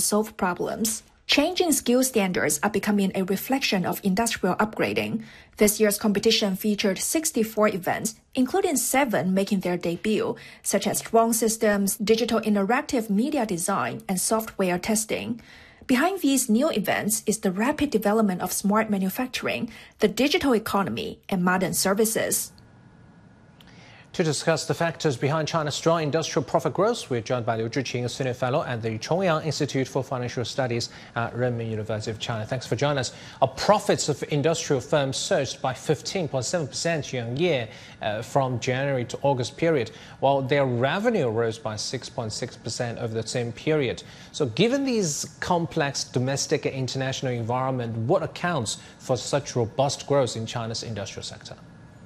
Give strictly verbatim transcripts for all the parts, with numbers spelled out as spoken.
solve problems. Changing skill standards are becoming a reflection of industrial upgrading. This year's competition featured sixty-four events, including seven making their debut, such as drone systems, digital interactive media design, and software testing. Behind these new events is the rapid development of smart manufacturing, the digital economy, and modern services. To discuss the factors behind China's strong industrial profit growth, we're joined by Liu Zhiqing, a senior fellow at the Chongyang Institute for Financial Studies at Renmin University of China. Thanks for joining us. Our profits of industrial firms surged by fifteen point seven percent year-on-year uh, from January to August period, while their revenue rose by six point six percent over the same period. So given these complex domestic and international environment, what accounts for such robust growth in China's industrial sector?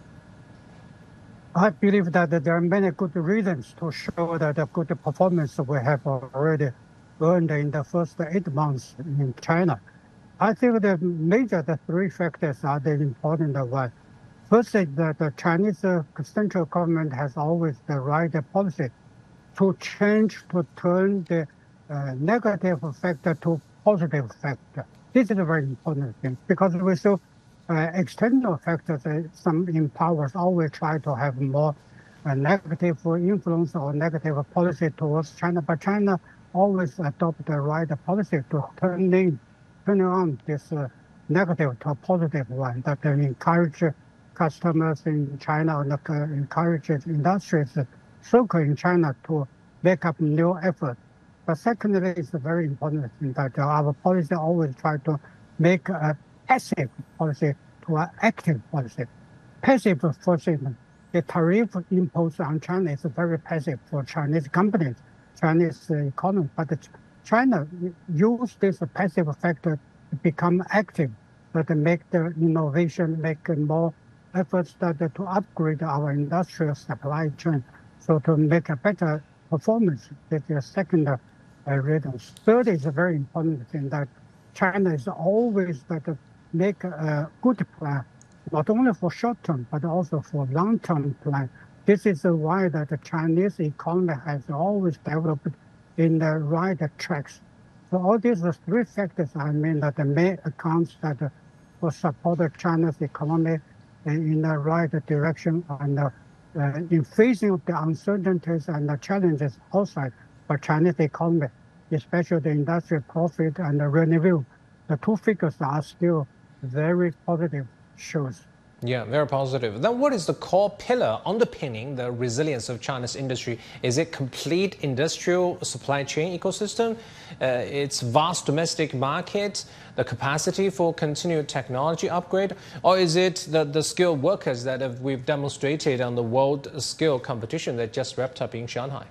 I believe that there are many good reasons to show that the good performance we have already earned in the first eight months in China. I think the major, the three factors are the important one. First is that the Chinese central government has always the right policy to change, to turn the uh, negative factor to positive factor. This is a very important thing because we saw Uh, external factors, uh, some in powers always try to have more uh, negative influence or negative policy towards China, but China always adopt the right policy to turn in, turn on this uh, negative to a positive one that uh, encourage customers in China and uh, encourage industries circle in China to make up new effort. But secondly, it's a very important thing that uh, our policy always try to make a passive policy to an active policy. Passive, for example, the tariff imposed on China is very passive for Chinese companies, Chinese economy. But China use this passive factor to become active, that make the innovation, make more efforts that to upgrade our industrial supply chain, so to make a better performance. That's the second uh, reason. Third is a very important thing that China is always that make a good plan, not only for short term, but also for long term plan. This is why that the Chinese economy has always developed in the right tracks. So all these three factors, I mean, that the main accounts that will support China's economy in the right direction and uh, in facing the uncertainties and the challenges outside for Chinese economy, especially the industrial profit and the revenue. The two figures are still very positive shows. Yeah, very positive. Then what is the core pillar underpinning the resilience of China's industry? Is it complete industrial supply chain ecosystem, uh, its vast domestic market, the capacity for continued technology upgrade, or is it the, the skilled workers that have, we've demonstrated on the world skill competition that just wrapped up in Shanghai?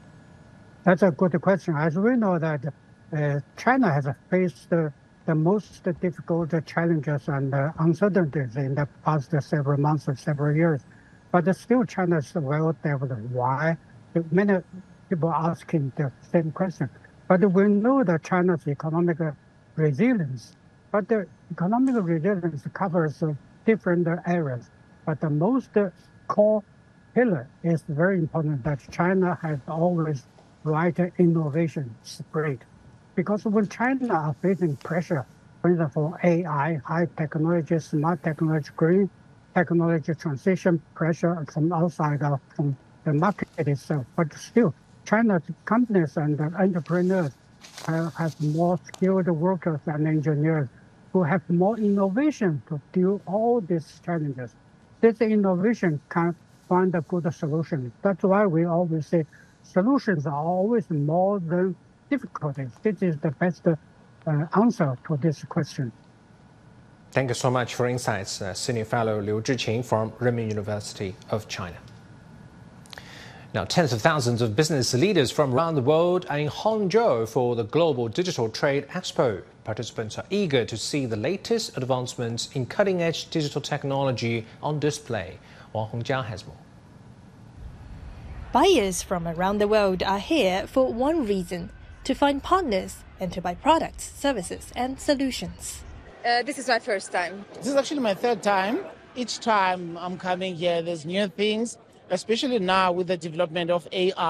That's a good question. As we know that uh, China has faced uh, the most difficult challenges and uh, uncertainties in the past several months or several years. But still China is well developed. Why? Many people are asking the same question. But we know that China's economic resilience, but the economic resilience covers uh, different areas. But the most uh, core pillar is very important that China has always right innovation spirit. Because when China are facing pressure, for example, A I, high technology, smart technology, green technology transition pressure from outside of from the market itself, but still, China's companies and entrepreneurs have, have more skilled workers and engineers who have more innovation to deal all these challenges. This innovation can find a good solution. That's why we always say solutions are always more than difficulties. This is the best uh, answer to this question. Thank you so much for insights, uh, Senior Fellow Liu Zhiqing from Renmin University of China. Now, tens of thousands of business leaders from around the world are in Hangzhou for the Global Digital Trade Expo. Participants are eager to see the latest advancements in cutting-edge digital technology on display. Wang Hongjiang has more. Buyers from around the world are here for one reason: to find partners and to buy products, services, and solutions. Uh, this is my first time. This is actually my third time. Each time I'm coming here, there's new things, especially now with the development of A I.